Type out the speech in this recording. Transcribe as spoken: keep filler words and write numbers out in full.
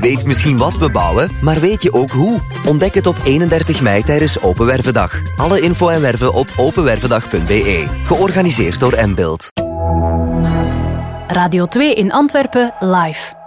weet misschien wat we bouwen, maar weet je ook hoe? Ontdek het op eenendertig mei tijdens Open Wervendag. Alle info en werven op openwervendag punt b e. Georganiseerd door M-Build. Radio twee in Antwerpen live.